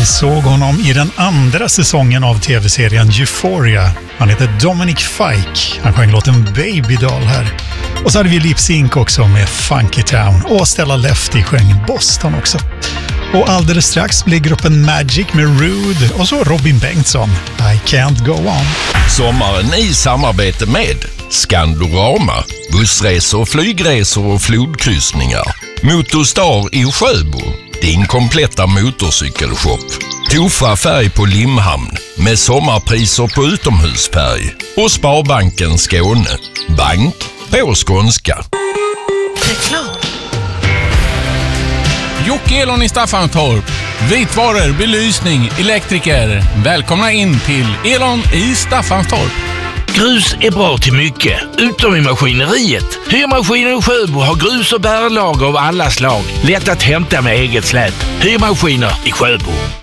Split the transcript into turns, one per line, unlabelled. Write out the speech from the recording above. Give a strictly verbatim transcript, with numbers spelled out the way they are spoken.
Vi såg honom i den andra säsongen av tv-serien Euphoria. Han heter Dominic Fike. Han sjöng låten Baby Doll här. Och så hade vi Lip Sync också med Funky Town. Och Stella Lefty sjöng Boston också. Och alldeles strax blir gruppen Magic med Rude och så Robin Bengtsson, I Can't Go On.
Sommaren i samarbete med Skandorama, bussresor, flygresor och flodkryssningar. Motorstar i Sjöbo, din kompletta motorcykelshop. Tofa färg på Limhamn med sommarpriser på utomhusfärg. Och Sparbanken Skåne, bank på skånska.
Reklam.
Jocke Elon i Staffanstorp. Vitvaror, belysning, elektriker. Välkomna in till Elon i Staffanstorp.
Grus är bra till mycket, utom i maskineriet. Hyrmaskinen i Sjöbo har grus och bärlager av alla slag. Lätt att hämta med eget släp. Hyrmaskiner i Sjöbo.